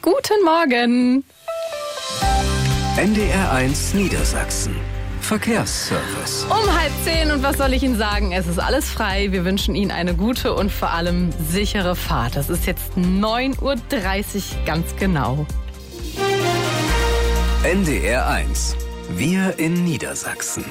Guten Morgen. NDR1 Niedersachsen. Verkehrsservice. Um 9:30 und was soll ich Ihnen sagen? Es ist alles frei. Wir wünschen Ihnen eine gute und vor allem sichere Fahrt. Das ist jetzt 9:30 Uhr ganz genau. NDR1. Wir in Niedersachsen.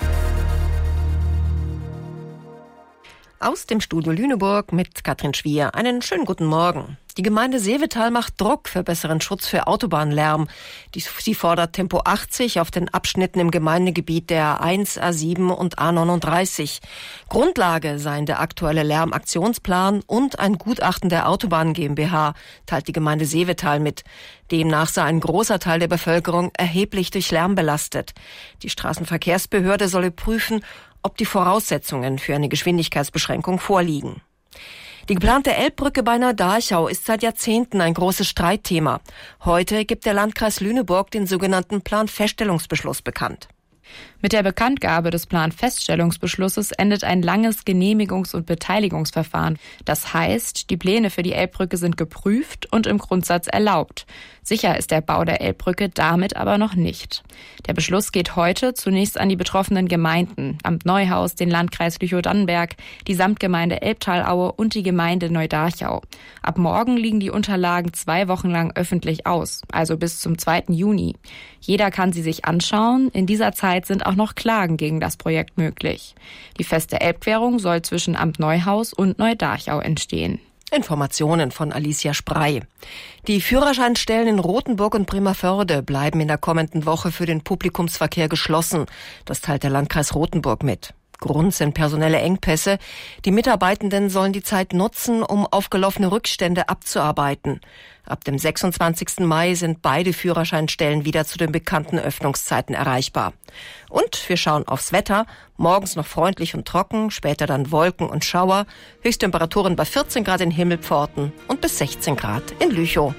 Aus dem Studio Lüneburg mit Katrin Schwier. Einen schönen guten Morgen. Die Gemeinde Seevetal macht Druck für besseren Schutz für Autobahnlärm. Sie fordert Tempo 80 auf den Abschnitten im Gemeindegebiet der A1, A7 und A39. Grundlage seien der aktuelle Lärmaktionsplan und ein Gutachten der Autobahn GmbH, teilt die Gemeinde Seevetal mit. Demnach sei ein großer Teil der Bevölkerung erheblich durch Lärm belastet. Die Straßenverkehrsbehörde solle prüfen, ob die Voraussetzungen für eine Geschwindigkeitsbeschränkung vorliegen. Die geplante Elbbrücke bei Neudarchau ist seit Jahrzehnten ein großes Streitthema. Heute gibt der Landkreis Lüneburg den sogenannten Planfeststellungsbeschluss bekannt. Mit der Bekanntgabe des Planfeststellungsbeschlusses endet ein langes Genehmigungs- und Beteiligungsverfahren. Das heißt, die Pläne für die Elbbrücke sind geprüft und im Grundsatz erlaubt. Sicher ist der Bau der Elbbrücke damit aber noch nicht. Der Beschluss geht heute zunächst an die betroffenen Gemeinden, Amt Neuhaus, den Landkreis Lüchow-Dannenberg, die Samtgemeinde Elbtalaue und die Gemeinde Neudarchau. Ab morgen liegen die Unterlagen 2 Wochen lang öffentlich aus, also bis zum 2. Juni. Jeder kann sie sich anschauen. In dieser Zeit sind auch noch Klagen gegen das Projekt möglich. Die feste Elbquerung soll zwischen Amt Neuhaus und Neudarchau entstehen. Informationen von Alicia Sprey. Die Führerscheinstellen in Rothenburg und Bremervörde bleiben in der kommenden Woche für den Publikumsverkehr geschlossen. Das teilt der Landkreis Rothenburg mit. Grund sind personelle Engpässe. Die Mitarbeitenden sollen die Zeit nutzen, um aufgelaufene Rückstände abzuarbeiten. Ab dem 26. Mai sind beide Führerscheinstellen wieder zu den bekannten Öffnungszeiten erreichbar. Und wir schauen aufs Wetter. Morgens noch freundlich und trocken, später dann Wolken und Schauer. Höchsttemperaturen bei 14 Grad in Himmelpforten und bis 16 Grad in Lüchow.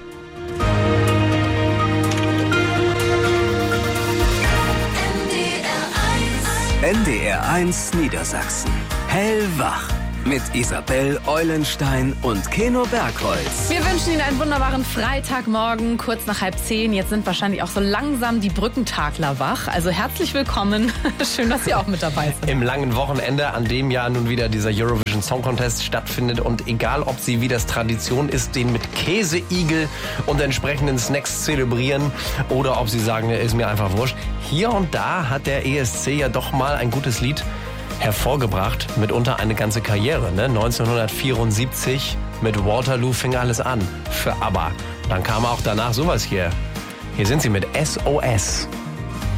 NDR1 Niedersachsen. Hellwach. Mit Isabel Eulenstein und Keno Bergholz. Wir wünschen Ihnen einen wunderbaren Freitagmorgen, kurz nach 9:30. Jetzt sind wahrscheinlich auch so langsam die Brückentagler wach. Also herzlich willkommen. Schön, dass Sie auch mit dabei sind. Im langen Wochenende, an dem ja nun wieder dieser Eurovision Song Contest stattfindet. Und egal, ob Sie, wie das Tradition ist, den mit Käseigel und entsprechenden Snacks zelebrieren oder ob Sie sagen, ist mir einfach wurscht. Hier und da hat der ESC ja doch mal ein gutes Lied hervorgebracht, mitunter eine ganze Karriere. 1974 mit Waterloo fing alles an für ABBA. Dann kam auch danach sowas hier. Hier sind sie mit SOS.